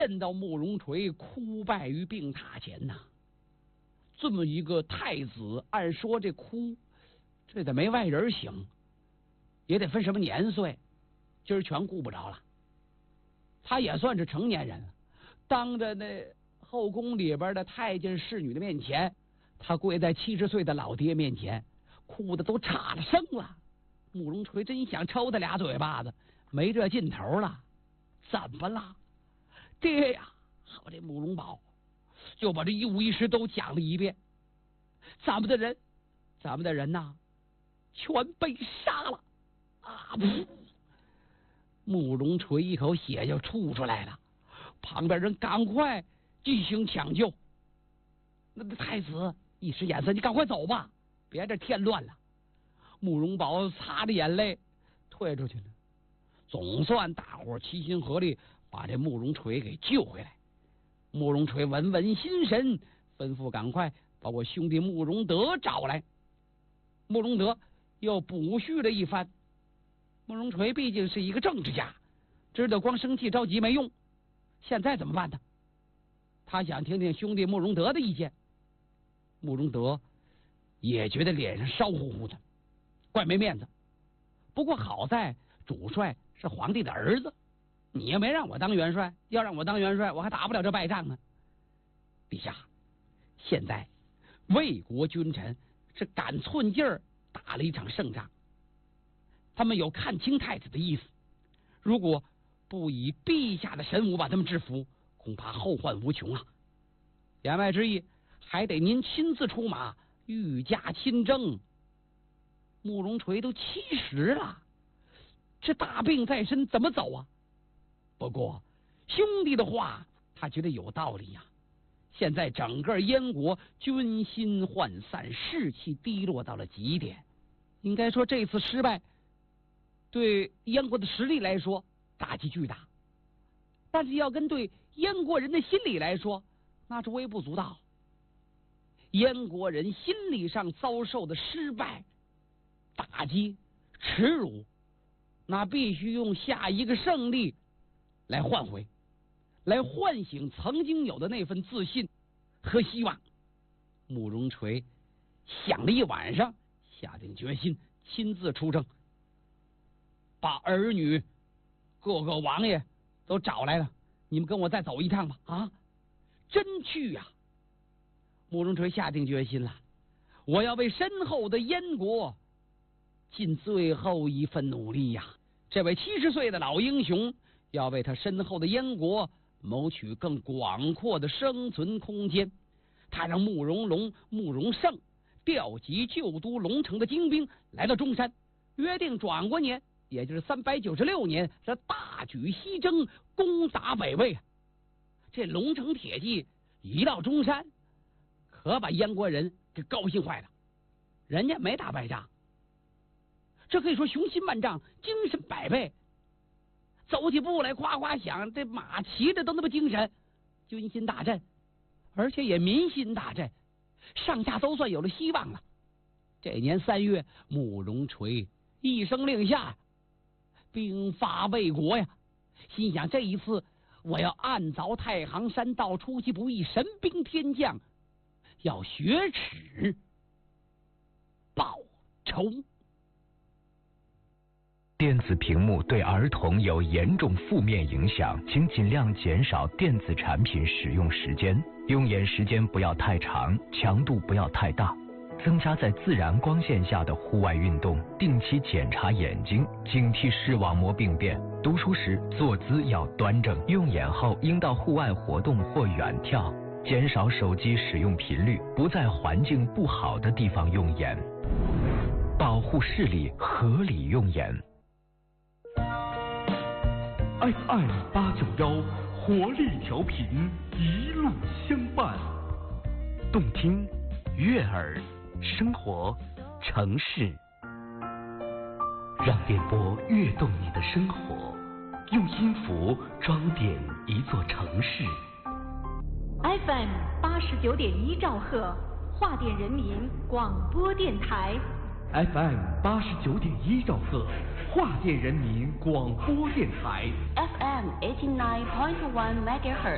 见到慕容垂哭败于病榻前呐。这么一个太子，按说这哭，这得没外人行，也得分什么年岁，今儿全顾不着了。他也算是成年人了，当着那后宫里边的太监侍女的面前，他跪在70岁的老爹面前，哭的都岔了声了。慕容垂真想抽他俩嘴巴子，没这劲头了。怎么了，爹呀？好，这慕容宝就把这一五一十都讲了一遍。咱们的人呐，全被杀了啊！噗！慕容垂一口血就吐出来了，旁边人赶快进行抢救。那太子一使眼色，你赶快走吧，别这添乱了。慕容宝擦着眼泪退出去了。总算大伙齐心合力把这慕容垂给救回来。慕容垂稳稳心神，吩咐赶快把我兄弟慕容德找来。慕容德又补叙了一番。慕容垂毕竟是一个政治家，知道光生气着急没用，现在怎么办呢？他想听听兄弟慕容德的意见。慕容德也觉得脸上烧乎乎的，怪没面子。不过好在主帅是皇帝的儿子，你也没让我当元帅，要让我当元帅，我还打不了这败仗呢。陛下，现在魏国君臣是赶寸劲儿打了一场胜仗，他们有看清太子的意思，如果不以陛下的神武把他们制服，恐怕后患无穷啊。言外之意，还得您亲自出马，御驾亲征。慕容垂都70了，这大病在身，怎么走啊？不过兄弟的话他觉得有道理呀。现在整个燕国军心涣散，士气低落到了极点，应该说这次失败对燕国的实力来说打击巨大，但是要跟对燕国人的心理来说，那是微不足道。燕国人心理上遭受的失败、打击、耻辱，那必须用下一个胜利来换回，来唤醒曾经有的那份自信和希望。慕容垂想了一晚上，下定决心亲自出征，把儿女各个王爷都找来了，你们跟我再走一趟吧。啊，真去呀！慕容垂下定决心了，我要为身后的燕国尽最后一份努力呀！这位70岁的老英雄要为他身后的燕国谋取更广阔的生存空间。他让慕容龙、慕容盛调集旧都龙城的精兵来到中山，约定转过年，也就是396年，这大举西征，攻打北魏。这龙城铁骑一到中山，可把燕国人给高兴坏了。人家没打败仗，这可以说雄心万丈，精神百倍，走起步来夸夸响，这马骑着都那么精神，军心大振，而且也民心大振，上下都算有了希望了。这年3月，慕容垂一声令下，兵发魏国呀，心想这一次我要暗凿太行山道，出其不意，神兵天降，要雪耻报仇。 电子屏幕对儿童有严重负面影响，请尽量减少电子产品使用时间，用眼时间不要太长，强度不要太大，增加在自然光线下的户外运动，定期检查眼睛，警惕视网膜病变。读书时坐姿要端正，用眼后应到户外活动或远眺，减少手机使用频率，不在环境不好的地方用眼，保护视力，合理用眼。 FM891活力调频，一路相伴，动听、悦耳、生活、城市，让电波跃动你的生活，用音符装点一座城市。 FM89.1兆赫，华电人民广播电台。 FM89.1兆赫，华电人民广播电台。 FM89.1 MHz。